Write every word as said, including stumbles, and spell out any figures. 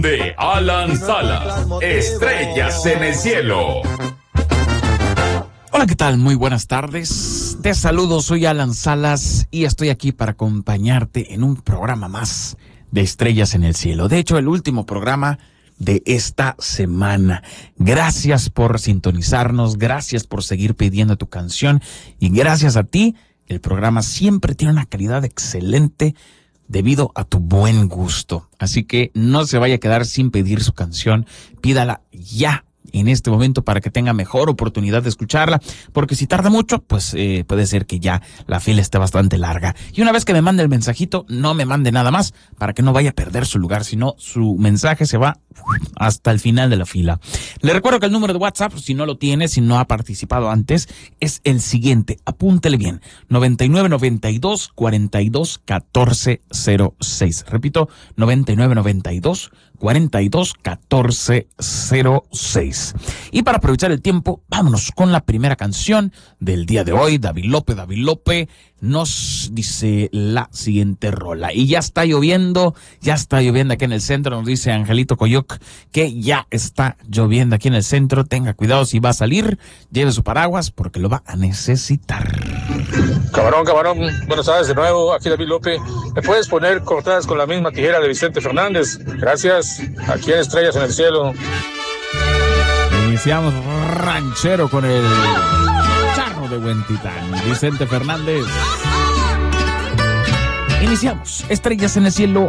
De Alan Salas, Estrellas en el Cielo. Hola, ¿qué tal? Muy buenas tardes. Te saludo, soy Alan Salas y estoy aquí para acompañarte en un programa más de Estrellas en el Cielo. De hecho, el último programa de esta semana. Gracias por sintonizarnos, gracias por seguir pidiendo tu canción y gracias a ti, el programa siempre tiene una calidad excelente debido a tu buen gusto. Así que no se vaya a quedar sin pedir su canción, pídala ya en este momento para que tenga mejor oportunidad de escucharla, porque si tarda mucho, pues eh, puede ser que ya la fila esté bastante larga. Y una vez que me mande el mensajito, no me mande nada más para que no vaya a perder su lugar, sino su mensaje se va hasta el final de la fila. Le recuerdo que el número de WhatsApp, si no lo tiene, si no ha participado antes, es el siguiente, apúntele bien, noventa y nueve noventa y dos cuarenta y dos catorce cero seis. Repito, noventa y nueve noventa y dos cuarenta y dos catorce cero seis. Y para aprovechar el tiempo, vámonos con la primera canción del día de hoy. David López, David López nos dice la siguiente rola. Y ya está lloviendo, ya está lloviendo aquí en el centro, nos dice Angelito Coyoc que ya está lloviendo aquí en el centro. Tenga cuidado si va a salir, lleve su paraguas porque lo va a necesitar. Camarón, camarón, buenas tardes de nuevo, aquí David López. ¿Me puedes poner cortadas con la misma tijera de Vicente Fernández? Gracias, aquí en Estrellas en el Cielo. Iniciamos ranchero con el charro de Huentitán, Vicente Fernández. Iniciamos Estrellas en el Cielo